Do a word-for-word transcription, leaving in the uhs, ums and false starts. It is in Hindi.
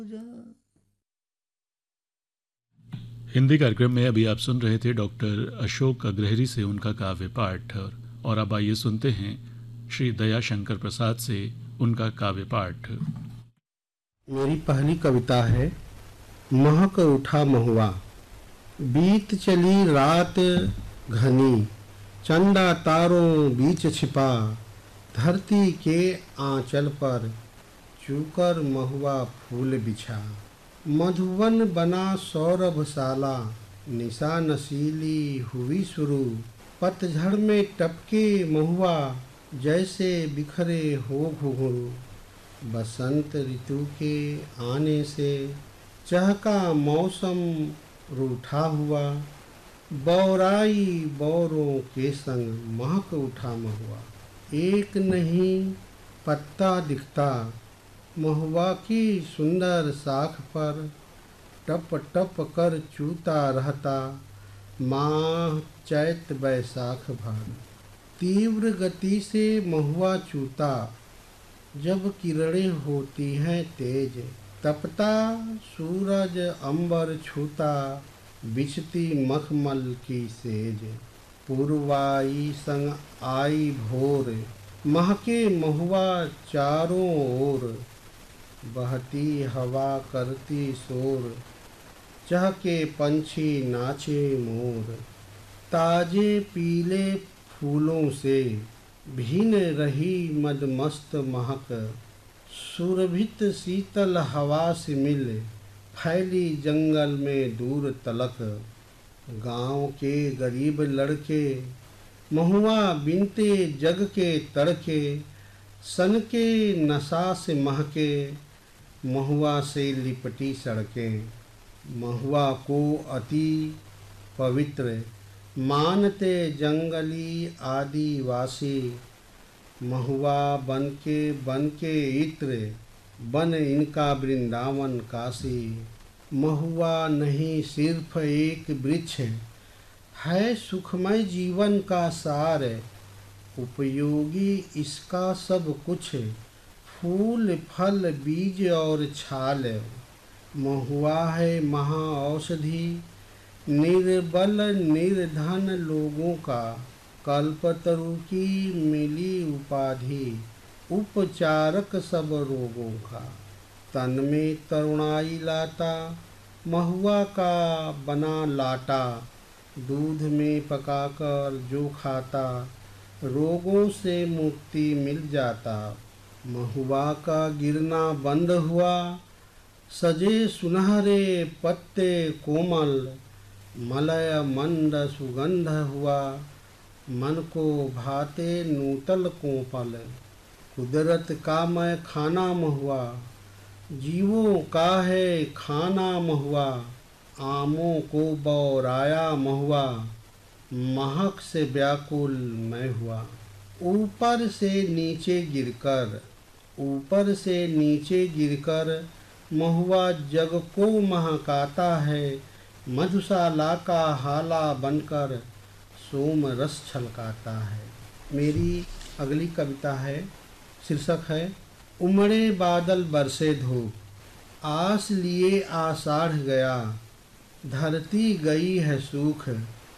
हिंदी कार्यक्रम में अभी आप सुन रहे थे डॉक्टर अशोक अग्रहरी से उनका काव्य पाठ। और अब आइए सुनते हैं श्री दयाशंकर प्रसाद से उनका काव्य पाठ। मेरी पहली कविता है महक उठा महुआ। बीत चली रात घनी, चंदा तारों बीच छिपा, धरती के आंचल पर चूकर महुआ फूल बिछा। मधुवन बना सौरभशाला, निशा नशीली हुई शुरू, पतझड़ में टपके महुआ, जैसे बिखरे हो घुंघरू। बसंत ऋतु के आने से चहका मौसम रूठा हुआ, बौराई बौरों के संग महक उठा महुआ। एक नहीं पत्ता दिखता, महुआ की सुंदर शाख पर टप टप कर चूता रहता, माह चैत बैसाख भर। तीव्र गति से महुआ चूता, जब किरणें होती हैं तेज, तपता सूरज अंबर छूता, बिछती मखमल की सेज। पूर्वाई संग आई भोर, महके महुआ चारों ओर, बहती हवा करती शोर, चहके पंछी नाचे मोर। ताजे पीले फूलों से भीन रही मदमस्त महक, सुरभित शीतल हवा से मिल फैली जंगल में दूर तलक। गांव के गरीब लड़के महुआ बिनते जग के तड़के, सन के नशा से महके महुआ से लिपटी सड़कें। महुआ को अति पवित्र मानते जंगली आदिवासी, महुआ बन के बन के इत्र, बन इनका वृंदावन काशी। महुआ नहीं सिर्फ एक वृक्ष है, सुखमय जीवन का सार, उपयोगी इसका सब कुछ, फूल फल बीज और छाल। महुआ है महाऔषधि, निर्बल निर्धन लोगों का, कल्पतरु की मिली उपाधि, उपचारक सब रोगों का। तन में तरुणाई लाता, महुआ का बना लाटा, दूध में पकाकर जो खाता, रोगों से मुक्ति मिल जाता। महुआ का गिरना बंद हुआ, सजे सुनहरे पत्ते कोमल, मलय मंद सुगंध हुआ, मन को भाते नूतल कोपल। कुदरत का मैं खाना महुआ, जीवों का है खाना महुआ, आमों को बौराया महुआ, महक से व्याकुल मैं हुआ। ऊपर से नीचे गिरकर ऊपर से नीचे गिरकर महुआ जग को महकाता है, मधुशाला का हाला बनकर सोम रस छलकाता है। मेरी अगली कविता है, शीर्षक है उमड़े बादल बरसे धूप। आस लिए आषाढ़ गया, धरती गई है सूख,